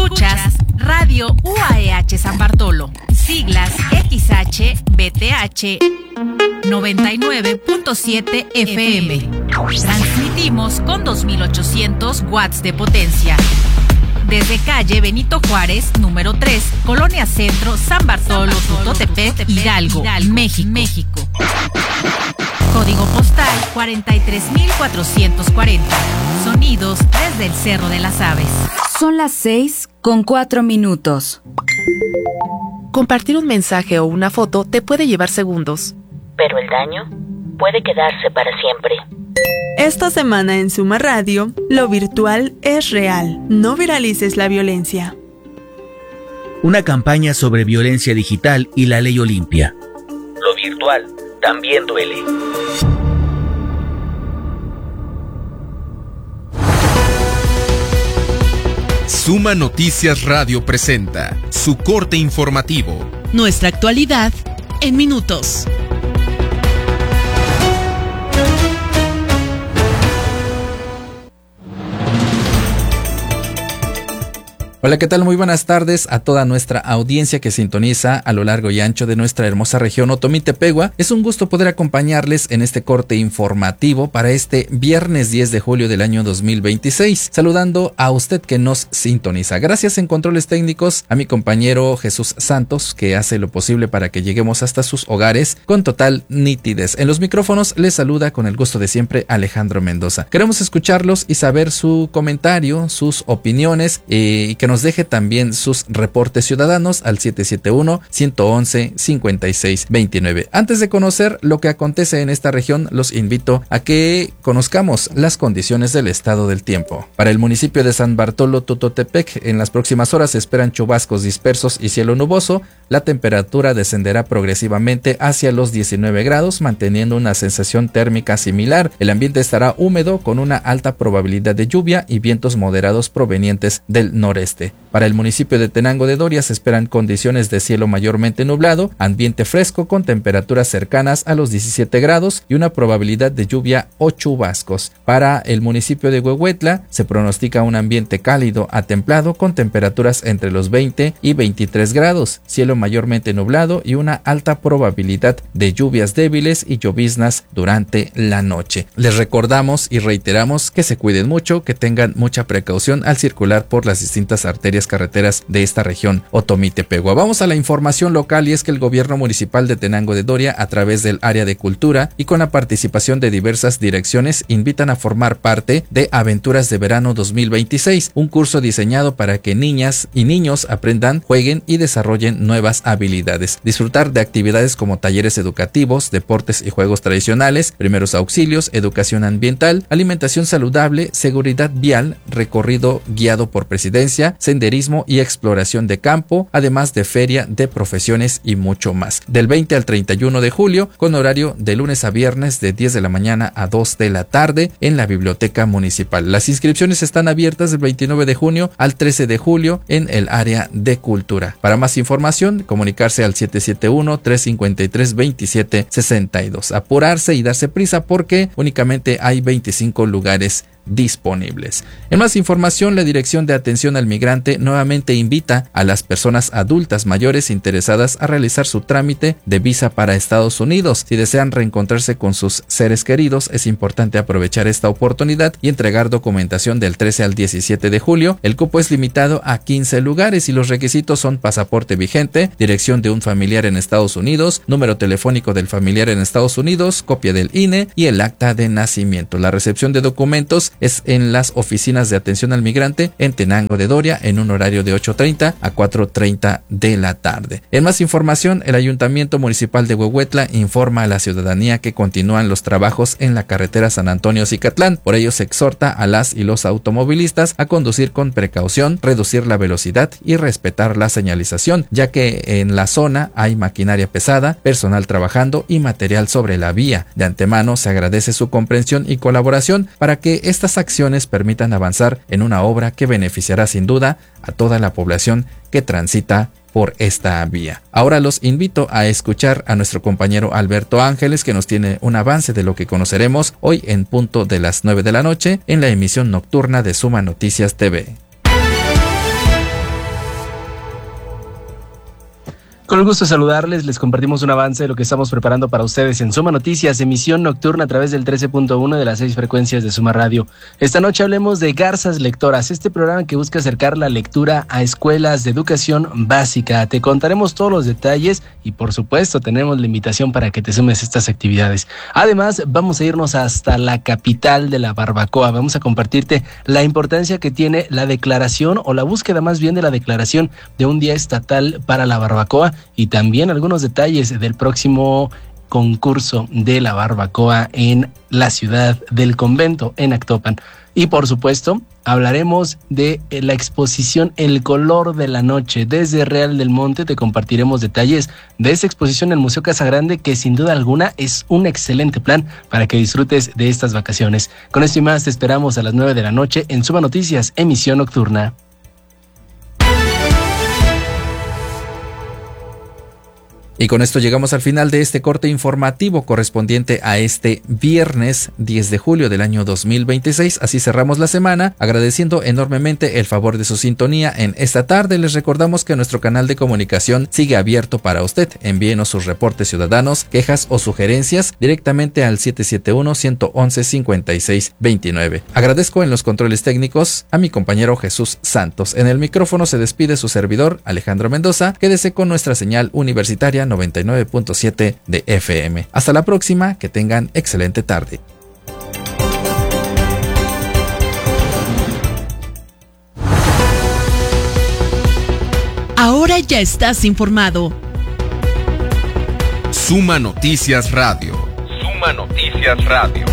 Escuchas Radio UAEH San Bartolo, siglas XHBTH 99.7 FM. Transmitimos con 2800 watts de potencia. Desde calle Benito Juárez, número 3, Colonia Centro, San Bartolo, Tutotepec, Hidalgo, México. Código postal 43440. Sonidos desde el Cerro de las Aves. Son las 6:04. Compartir un mensaje o una foto te puede llevar segundos, pero el daño puede quedarse para siempre. Esta semana en Suma Radio, lo virtual es real. No viralices la violencia. Una campaña sobre violencia digital y la ley Olimpia. Lo virtual también duele. Suma Noticias Radio presenta su corte informativo. Nuestra actualidad en minutos. Hola, ¿qué tal? Muy buenas tardes a toda nuestra audiencia que sintoniza a lo largo y ancho de nuestra hermosa región Otomí-Tepegua. Es un gusto poder acompañarles en este corte informativo para este viernes 10 de julio del año 2026. Saludando a usted que nos sintoniza. Gracias en controles técnicos a mi compañero Jesús Santos, que hace lo posible para que lleguemos hasta sus hogares con total nitidez. En los micrófonos les saluda con el gusto de siempre Alejandro Mendoza. Queremos escucharlos y saber su comentario, sus opiniones y que nos deje también sus reportes ciudadanos al 771-111-5629. Antes de conocer lo que acontece en esta región, los invito a que conozcamos las condiciones del estado del tiempo. Para el municipio de San Bartolo, Tutotepec, en las próximas horas se esperan chubascos dispersos y cielo nuboso. La temperatura descenderá progresivamente hacia los 19 grados, manteniendo una sensación térmica similar. El ambiente estará húmedo con una alta probabilidad de lluvia y vientos moderados provenientes del noreste. Para el municipio de Tenango de Doria se esperan condiciones de cielo mayormente nublado, ambiente fresco con temperaturas cercanas a los 17 grados y una probabilidad de lluvia o chubascos. Para el municipio de Huehuetla se pronostica un ambiente cálido a templado con temperaturas entre los 20 y 23 grados, cielo mayormente nublado y una alta probabilidad de lluvias débiles y lloviznas durante la noche. Les recordamos y reiteramos que se cuiden mucho, que tengan mucha precaución al circular por las distintas arterias carreteras de esta región Otomí-Tepegua. Vamos a la información local y es que el gobierno municipal de Tenango de Doria, a través del área de cultura y con la participación de diversas direcciones, invitan a formar parte de Aventuras de Verano 2026, un curso diseñado para que niñas y niños aprendan, jueguen y desarrollen nuevas habilidades. Disfrutar de actividades como talleres educativos, deportes y juegos tradicionales, primeros auxilios, educación ambiental, alimentación saludable, seguridad vial, recorrido guiado por presidencia, senderismo y exploración de campo, además de feria de profesiones y mucho más. Del 20 al 31 de julio, con horario de lunes a viernes de 10 de la mañana a 2 de la tarde en la biblioteca municipal. Las inscripciones están abiertas del 29 de junio al 13 de julio en el área de cultura. Para más información, comunicarse al 771-353-2762. Apurarse y darse prisa porque únicamente hay 25 lugares disponibles. En más información, la Dirección de Atención al Migrante nuevamente invita a las personas adultas mayores interesadas a realizar su trámite de visa para Estados Unidos. Si desean reencontrarse con sus seres queridos, es importante aprovechar esta oportunidad y entregar documentación del 13 al 17 de julio. El cupo es limitado a 15 lugares y los requisitos son pasaporte vigente, dirección de un familiar en Estados Unidos, número telefónico del familiar en Estados Unidos, copia del INE y el acta de nacimiento. La recepción de documentos es en las oficinas de atención al migrante en Tenango de Doria en un horario de 8:30 a 4:30 de la tarde. En más información, el Ayuntamiento Municipal de Huehuetla informa a la ciudadanía que continúan los trabajos en la carretera San Antonio-Cicatlán. Por ello se exhorta a las y los automovilistas a conducir con precaución, reducir la velocidad y respetar la señalización, ya que en la zona hay maquinaria pesada, personal trabajando y material sobre la vía. De antemano se agradece su comprensión y colaboración para que estas acciones permitan avanzar en una obra que beneficiará sin duda a toda la población que transita por esta vía. Ahora los invito a escuchar a nuestro compañero Alberto Ángeles, que nos tiene un avance de lo que conoceremos hoy en punto de las 9 de la noche en la emisión nocturna de Suma Noticias TV. Con el gusto de saludarles, les compartimos un avance de lo que estamos preparando para ustedes en Suma Noticias, emisión nocturna a través del 13.1 de las 6 frecuencias de Suma Radio. Esta noche hablemos de Garzas Lectoras, este programa que busca acercar la lectura a escuelas de educación básica. Te contaremos todos los detalles y por supuesto tenemos la invitación para que te sumes a estas actividades. Además, vamos a irnos hasta la capital de la barbacoa. Vamos a compartirte la importancia que tiene la declaración o la búsqueda más bien de la declaración de un día estatal para la barbacoa y también algunos detalles del próximo concurso de la barbacoa en la ciudad del convento, en Actopan. Y por supuesto, hablaremos de la exposición El color de la noche. Desde Real del Monte te compartiremos detalles de esta exposición en el Museo Casa Grande, que sin duda alguna es un excelente plan para que disfrutes de estas vacaciones. Con esto y más te esperamos a las 9 de la noche en Suma Noticias, emisión nocturna. Y con esto llegamos al final de este corte informativo correspondiente a este viernes 10 de julio del año 2026. Así cerramos la semana, agradeciendo enormemente el favor de su sintonía en esta tarde. Les recordamos que nuestro canal de comunicación sigue abierto para usted. Envíenos sus reportes ciudadanos, quejas o sugerencias directamente al 771-111-5629. Agradezco en los controles técnicos a mi compañero Jesús Santos. En el micrófono se despide su servidor Alejandro Mendoza. Quédese con nuestra señal universitaria 99.7 de FM. Hasta la próxima, que tengan excelente tarde. Ahora ya estás informado. Suma Noticias Radio. Suma Noticias Radio.